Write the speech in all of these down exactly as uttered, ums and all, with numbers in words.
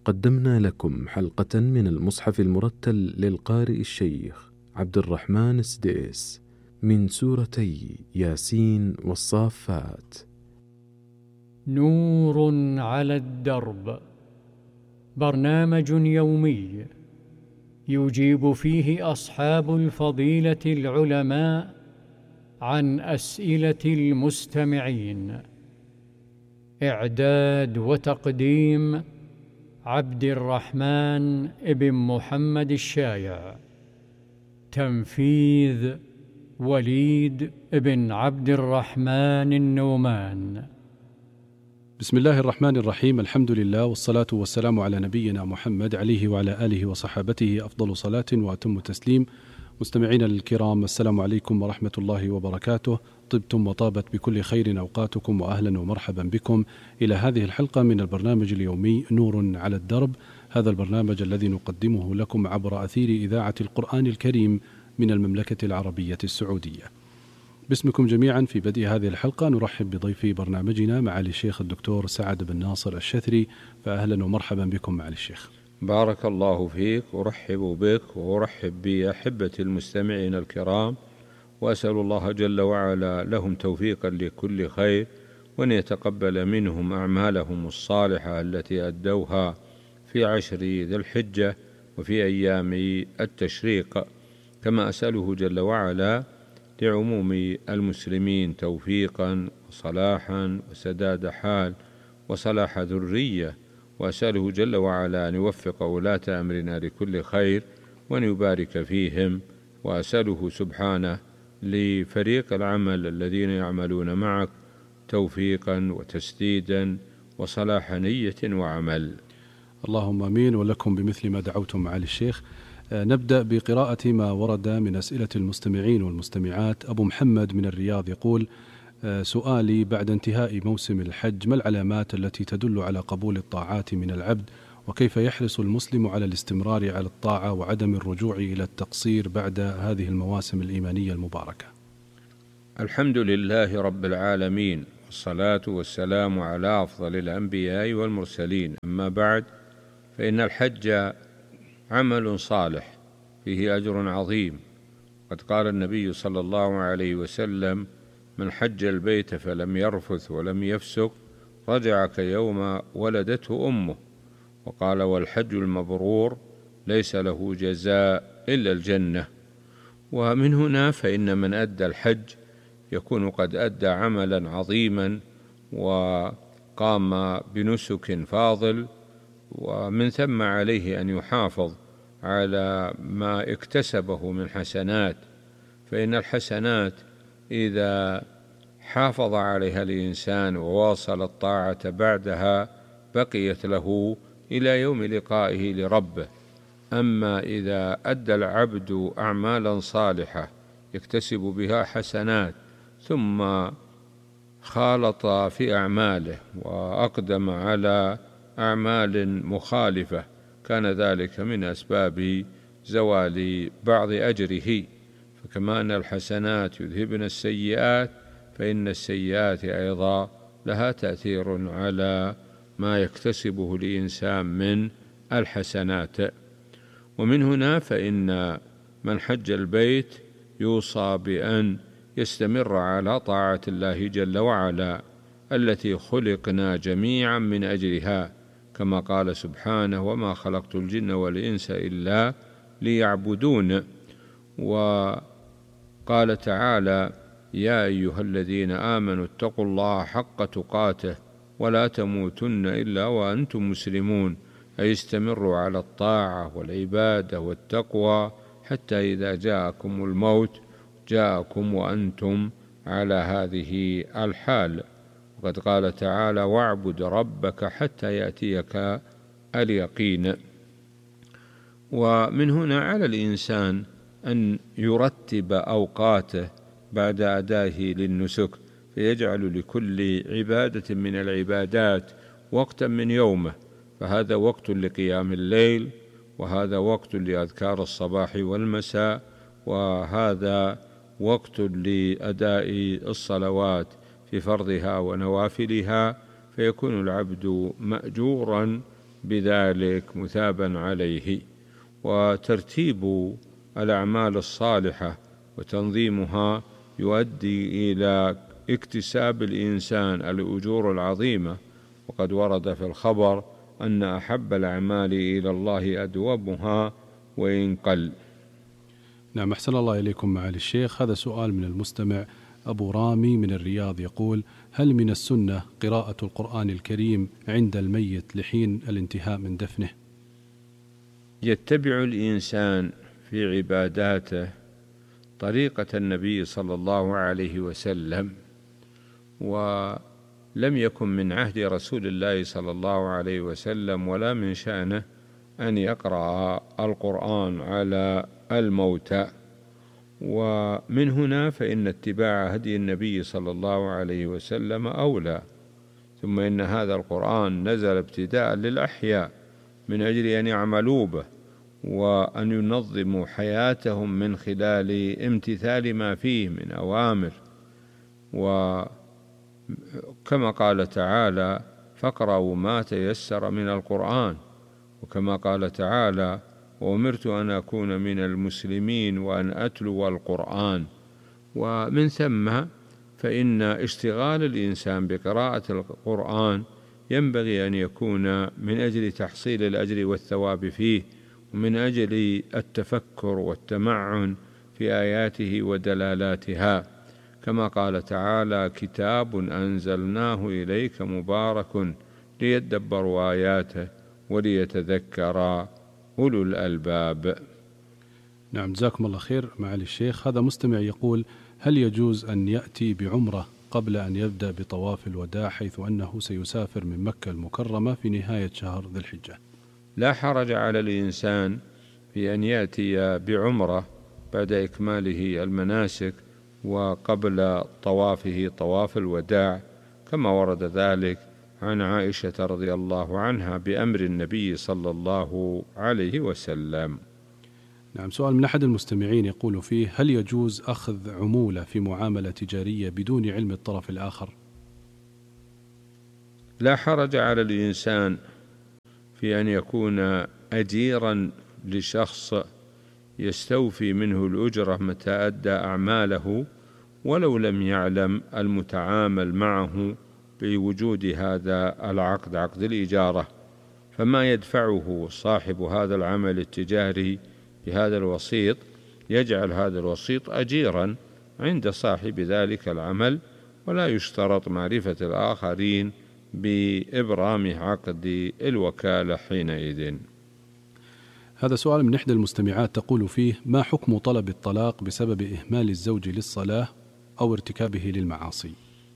قدمنا لكم حلقة من المصحف المرتل للقارئ الشيخ عبد الرحمن السديس من سورتي ياسين والصافات. نور على الدرب، برنامج يومي يجيب فيه أصحاب الفضيلة العلماء عن أسئلة المستمعين. إعداد وتقديم عبد الرحمن ابن محمد الشايع. تنفيذ وليد ابن عبد الرحمن النومان. بسم الله الرحمن الرحيم. الحمد لله والصلاة والسلام على نبينا محمد عليه وعلى آله وصحابته أفضل صلاة وأتم تسليم. مستمعينا الكرام، السلام عليكم ورحمة الله وبركاته. طبتم وطابت بكل خير أوقاتكم، وأهلا ومرحبا بكم إلى هذه الحلقة من البرنامج اليومي نور على الدرب. هذا البرنامج الذي نقدمه لكم عبر أثير إذاعة القرآن الكريم من المملكة العربية السعودية. باسمكم جميعا في بدء هذه الحلقة نرحب بضيف برنامجنا معالي الشيخ الدكتور سعد بن ناصر الشثري، فأهلا ومرحبا بكم معالي الشيخ. بارك الله فيك، أرحب بك وأرحب بأحبة المستمعين الكرام، وأسأل الله جل وعلا لهم توفيقا لكل خير، وأن يتقبل منهم أعمالهم الصالحة التي أدوها في عشر ذي الحجة وفي أيام التشريق، كما أسأله جل وعلا لعموم المسلمين توفيقا وصلاحا وسداد حال وصلاح ذرية، وأسأله جل وعلا أن يوفق ولاة أمرنا لكل خير وأن يبارك فيهم، وأسأله سبحانه لفريق العمل الذين يعملون معك توفيقا وتسديدا وصلاح نية وعمل. اللهم آمين، ولكم بمثل ما دعوتم معالي الشيخ. نبدأ بقراءة ما ورد من أسئلة المستمعين والمستمعات. أبو محمد من الرياض يقول: سؤالي: بعد انتهاء موسم الحج ما العلامات التي تدل على قبول الطاعات من العبد، وكيف يحرص المسلم على الاستمرار على الطاعة وعدم الرجوع إلى التقصير بعد هذه المواسم الإيمانية المباركة؟ الحمد لله رب العالمين، والصلاة والسلام على أفضل الأنبياء والمرسلين، أما بعد، فإن الحج عمل صالح فيه أجر عظيم. قد قال النبي صلى الله عليه وسلم: من حج البيت فلم يرفث ولم يفسق رجع كيوم ولدته أمه. وقال: والحج المبرور ليس له جزاء إلا الجنة. ومن هنا فإن من أدى الحج يكون قد أدى عملا عظيما وقام بنسك فاضل، ومن ثم عليه أن يحافظ على ما اكتسبه من حسنات، فإن الحسنات إذا حافظ عليها الإنسان وواصل الطاعة بعدها بقيت له إلى يوم لقائه لربه. أما إذا أدى العبد أعمالا صالحة يكتسب بها حسنات ثم خالط في أعماله وأقدم على أعمال مخالفة، كان ذلك من أسباب زوال بعض أجره. فكما أن الحسنات يذهبن السيئات، فإن السيئات أيضا لها تأثير على ما يكتسبه الإنسان من الحسنات. ومن هنا فإن من حج البيت يوصى بأن يستمر على طاعة الله جل وعلا التي خلقنا جميعا من أجلها، كما قال سبحانه: وما خلقت الجن والإنس إلا ليعبدون. وقال تعالى: يا أيها الذين آمنوا اتقوا الله حق تقاته ولا تموتن إلا وأنتم مسلمون، أي استمروا على الطاعة والعبادة والتقوى حتى إذا جاءكم الموت جاءكم وأنتم على هذه الحال. وقد قال تعالى: واعبد ربك حتى يأتيك اليقين. ومن هنا على الإنسان أن يرتب أوقاته بعد أدائه للنسك، فيجعل لكل عبادة من العبادات وقتا من يومه، فهذا وقت لقيام الليل، وهذا وقت لأذكار الصباح والمساء، وهذا وقت لأداء الصلوات في فرضها ونوافلها، فيكون العبد مأجورا بذلك مثابا عليه. وترتيب الأعمال الصالحة وتنظيمها يؤدي إلى اكتساب الإنسان الأجور العظيمة، وقد ورد في الخبر أن أحب الأعمال إلى الله أدومها وإن قل. نعم، أحسن الله إليكم معالي الشيخ. هذا سؤال من المستمع أبو رامي من الرياض يقول: هل من السنة قراءة القرآن الكريم عند الميت لحين الانتهاء من دفنه؟ يتبع الإنسان في عباداته طريقة النبي صلى الله عليه وسلم، ولم يكن من عهد رسول الله صلى الله عليه وسلم ولا من شأنه أن يقرأ القرآن على الموتى. ومن هنا فإن اتباع هدي النبي صلى الله عليه وسلم أولى. ثم إن هذا القرآن نزل ابتداء للأحياء من أجل أن يعملوا به وأن ينظموا حياتهم من خلال امتثال ما فيه من أوامر. وكما قال تعالى: فاقرأوا ما تيسر من القرآن. وكما قال تعالى: وأمرت أن أكون من المسلمين وأن أتلو القرآن. ومن ثم فإن اشتغال الإنسان بقراءة القرآن ينبغي أن يكون من أجل تحصيل الأجر والثواب فيه، ومن أجل التفكر والتمعن في آياته ودلالاتها، كما قال تعالى: كتاب أنزلناه إليك مبارك ليدبروا آياته وليتذكر أولو الألباب. نعم، جزاكم الله خير معالي الشيخ. هذا مستمع يقول: هل يجوز أن يأتي بعمرة قبل أن يبدأ بطواف الوداع، حيث أنه سيسافر من مكة المكرمة في نهاية شهر ذي الحجة؟ لا حرج على الإنسان في أن يأتي بعمرة بعد إكماله المناسك وقبل طوافه طواف الوداع، كما ورد ذلك عن عائشة رضي الله عنها بأمر النبي صلى الله عليه وسلم. نعم، سؤال من أحد المستمعين يقول فيه: هل يجوز أخذ عمولة في معاملة تجارية بدون علم الطرف الآخر؟ لا حرج على الإنسان في أن يكون أجيرا لشخص يستوفي منه الأجرة متى أدى أعماله، ولو لم يعلم المتعامل معه بوجود هذا العقد، عقد الإجارة. فما يدفعه صاحب هذا العمل التجاري بهذا الوسيط يجعل هذا الوسيط أجيرا عند صاحب ذلك العمل، ولا يشترط معرفة الآخرين بإبرام عقد الوكالة حينئذ. هذا سؤال من إحدى المستمعات تقول فيه: ما حكم طلب الطلاق بسبب إهمال الزوج للصلاة أو ارتكابه للمعاصي؟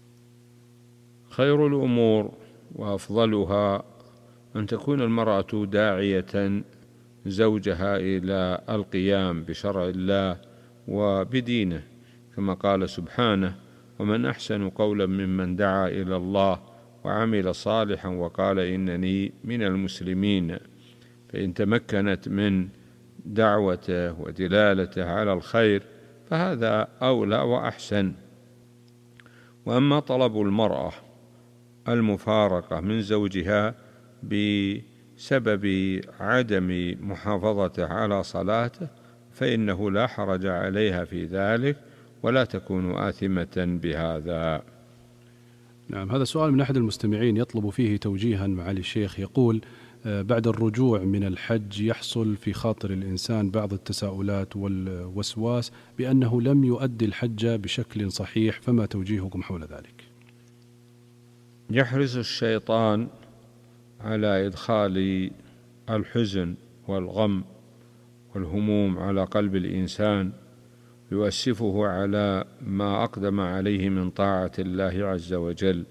خير الأمور وأفضلها أن تكون المرأة داعية زوجها إلى القيام بشرع الله وبدينه، كما قال سبحانه: ومن أحسن قولا ممن دعا إلى الله وعمل صالحا وقال إنني من المسلمين. فإن تمكنت من دعوته ودلالته على الخير فهذا أولى وأحسن. وأما طلب المرأة المفارقة من زوجها بسبب عدم محافظته على صلاته فإنه لا حرج عليها في ذلك ولا تكون آثمة بهذا. نعم، هذا سؤال من أحد المستمعين يطلب فيه توجيها معالي الشيخ. يقول: بعد الرجوع من الحج يحصل في خاطر الإنسان بعض التساؤلات والوسواس بأنه لم يؤدي الحج بشكل صحيح، فما توجيهكم حول ذلك؟ يحرص الشيطان على إدخال الحزن والغم والهموم على قلب الإنسان، يؤسفه على ما أقدم عليه من طاعة الله عز وجل.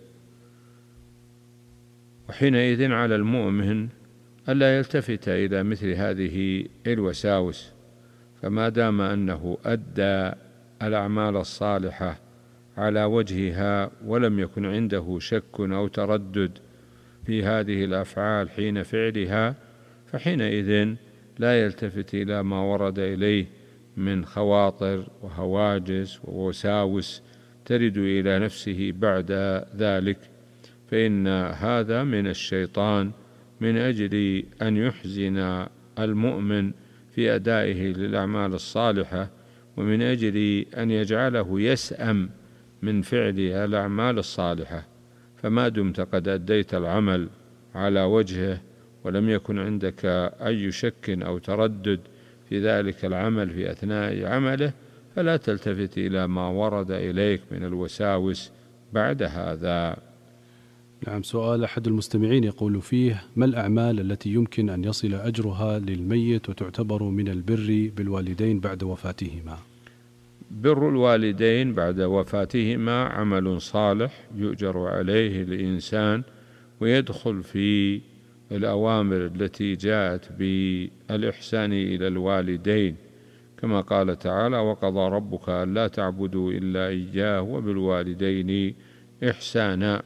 وحينئذ على المؤمن ألا يلتفت إلى مثل هذه الوساوس، فما دام أنه أدى الأعمال الصالحة على وجهها ولم يكن عنده شك أو تردد في هذه الأفعال حين فعلها، فحينئذ لا يلتفت إلى ما ورد إليه من خواطر وهواجس ووساوس ترد إلى نفسه بعد ذلك، فإن هذا من الشيطان من أجل أن يحزن المؤمن في أدائه للأعمال الصالحة، ومن أجل أن يجعله يسأم من فعل الأعمال الصالحة. فما دمت قد أديت العمل على وجهه ولم يكن عندك أي شك أو تردد في ذلك العمل في أثناء عمله، فلا تلتفت إلى ما ورد إليك من الوساوس بعد هذا. نعم. سؤال أحد المستمعين يقول فيه: ما الأعمال التي يمكن أن يصل أجرها للميت وتعتبر من البر بالوالدين بعد وفاتهما؟ بر الوالدين بعد وفاتهما عمل صالح يؤجر عليه الإنسان، ويدخل في الأوامر التي جاءت بالإحسان إلى الوالدين، كما قال تعالى: وقضى ربك ألا تعبدوا إلا إياه وبالوالدين إحسانا.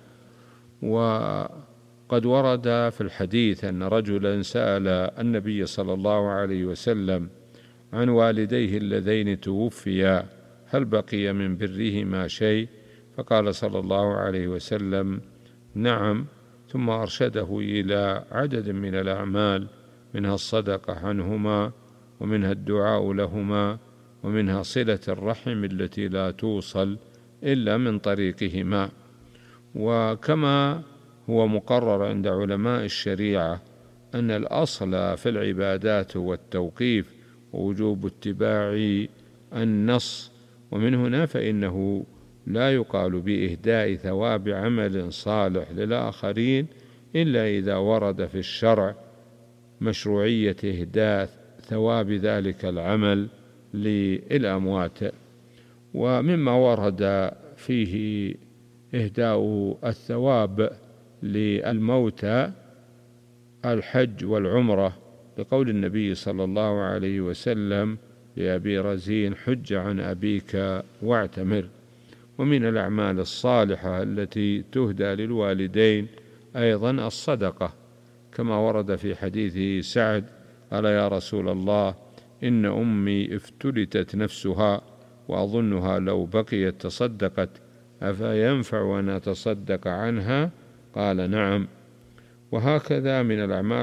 وقد ورد في الحديث أن رجلا سأل النبي صلى الله عليه وسلم عن والديه اللذين توفيا هل بقي من برهما شيء؟ فقال صلى الله عليه وسلم: نعم. ثم أرشده إلى عدد من الأعمال، منها الصدقة عنهما، ومنها الدعاء لهما، ومنها صلة الرحم التي لا توصل إلا من طريقهما. وكما هو مقرر عند علماء الشريعة أن الأصل في العبادات هو التوقيف ووجوب اتباع النص، ومن هنا فإنه لا يقال بإهداء ثواب عمل صالح للآخرين إلا إذا ورد في الشرع مشروعية إهداء ثواب ذلك العمل للأموات. ومما ورد فيه إهداء الثواب للموتى الحج والعمرة، لقول النبي صلى الله عليه وسلم لأبي رزين: حج عن أبيك واعتمر. ومن الأعمال الصالحة التي تهدى للوالدين أيضا الصدقة، كما ورد في حديث سعد قال: يا رسول الله، إن أمي افتلتت نفسها وأظنها لو بقيت تصدقت، أفينفع أن أتصدق عنها؟ قال: نعم. وهكذا من الأعمال